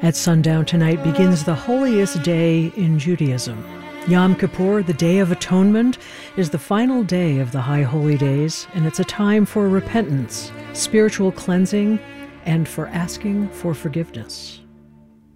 At sundown tonight begins the holiest day in Judaism. Yom Kippur, the Day of Atonement, is the final day of the High Holy Days, and it's a time for repentance, spiritual cleansing, and for asking for forgiveness.